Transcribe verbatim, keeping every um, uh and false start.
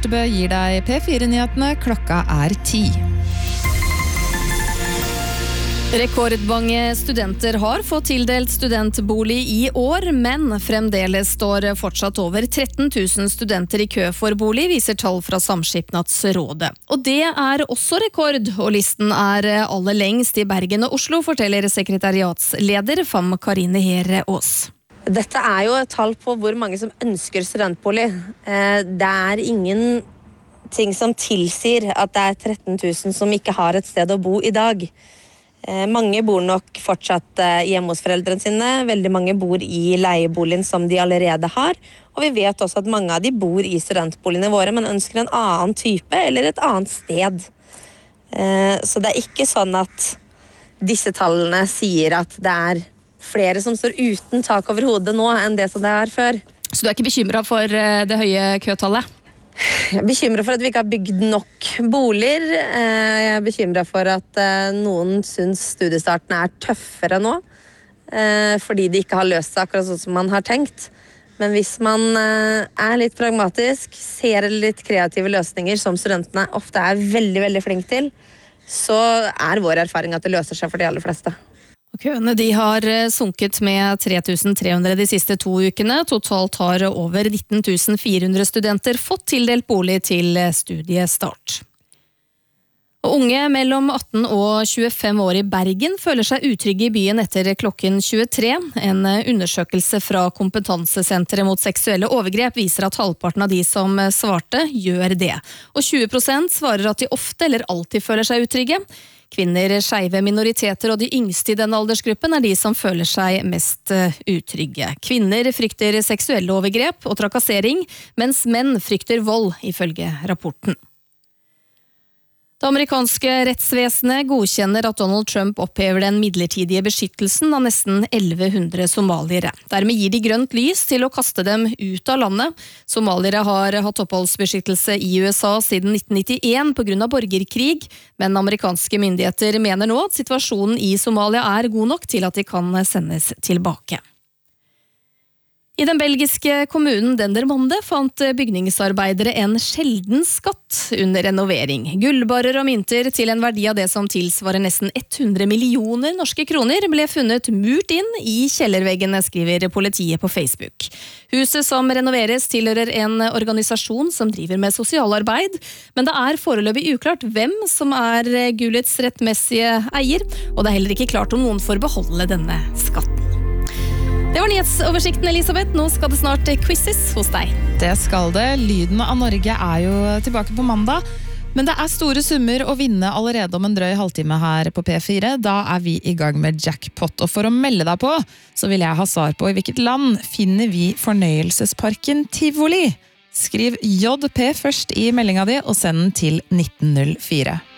Kjerstebø gir deg P fire-nyhetene. Klokka er ti. Rekordmange studenter har fått tildelt studentbolig i år, men fremdeles står fortsatt over tretten tusen studenter i kø for bolig, viser tall fra Samskipnadsrådet. Og det er også rekord, og listen er aller lengst i Bergen og Oslo, forteller sekretariatsleder Fam Karine Here Aas. Dette er jo et tall på hvor mange som ønsker studentbolig. Det er ingen ting som tilsier at det er tretten tusen som ikke har et sted å bo i dag. Mange bor nok fortsatt hjemme hos foreldrene sine, veldig mange bor i leieboligen som de allerede har, og vi vet også at mange av de bor i studentboligene våre, men ønsker en annen type eller et annet sted. Så det er ikke sånn at disse tallene sier at det er flere som står uten tak over hodet nå enn det som det er før. Så du er ikke bekymret for det høye køtallet? Jeg er bekymret for at vi ikke har bygd nok boliger. Jeg er bekymret for at noen synes studiestarten er tøffere nå, fordi de ikke har løst seg akkurat sånn som man har tenkt. Men hvis man er litt pragmatisk, ser litt kreative løsninger som studentene ofte er veldig, veldig flinke til, så er vår erfaring at det løser seg for de aller fleste. Køene de har sunket med tre tusen tre hundre de siste to ukene. Totalt har over nitten tusen fire hundre studenter fått tildelt bolig til studiestart. Og unge mellom atten og tjuefem år i Bergen føler seg utrygge i byen etter klokken tjuetre. En undersøkelse fra Kompetansesenteret mot seksuelle overgrep viser at halvparten av de som svarte gjør det. Og tjue prosent svarer at de ofte eller alltid føler seg utrygge. Kvinner, skeive minoriteter og de yngste i denne aldersgruppen er de som føler seg mest utrygge. Kvinner frykter seksuelle overgrep og trakassering, mens menn frykter vold, ifølge rapporten. Det amerikanske rettsvesenet godkjenner at Donald Trump opphever den midlertidige beskyttelsen av nesten elleve hundre somaliere. Dermed gir de grønt lys til å kaste dem ut av landet. Somaliere har hatt oppholdsbeskyttelse i U S A siden nitten nittien på grunn av borgerkrig, men amerikanske myndigheter mener nå at situasjonen i Somalia er god nok til at de kan sendes tilbake. I den belgiske kommunen Dendermonde fant bygningsarbeidere en sjelden skatt under renovering. Gullbarrer og mynter til en verdi av det som tilsvarer nesten hundre millioner norske kroner ble funnet murt inn i kjellerveggene, skriver politiet på Facebook. Huset som renoveres tilhører en organisasjon som driver med sosialarbeid, men det er foreløpig uklart hvem som er gullets rettmessige eier, og det er heller ikke klart om noen får beholde denne skatten. Det var nyhetsoversikten, Elisabeth. Nå skal det snart quizzes hos deg. Det skal det. Lyden av Norge er jo tilbake på mandag. Men det er store summer å vinne allerede om en drøy halvtime her på P fire. Da er vi i gang med jackpot. Og for å melde deg på, så vil jeg ha svar på i hvilket land finner vi fornøyelsesparken Tivoli. Skriv J P først i meldinga di og send den til nitten null fire.